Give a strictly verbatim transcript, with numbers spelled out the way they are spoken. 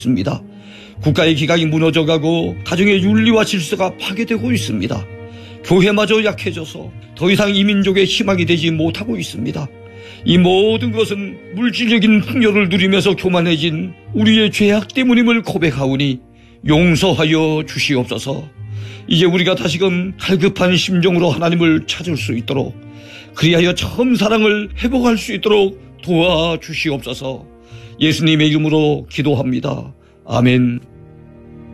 있습니다. 국가의 기강이 무너져가고 가정의 윤리와 질서가 파괴되고 있습니다. 교회마저 약해져서 더 이상 이 민족의 희망이 되지 못하고 있습니다. 이 모든 것은 물질적인 풍요를 누리면서 교만해진 우리의 죄악 때문임을 고백하오니 용서하여 주시옵소서. 이제 우리가 다시금 갈급한 심정으로 하나님을 찾을 수 있도록, 그리하여 처음 사랑을 회복할 수 있도록 도와주시옵소서. 예수님의 이름으로 기도합니다. 아멘.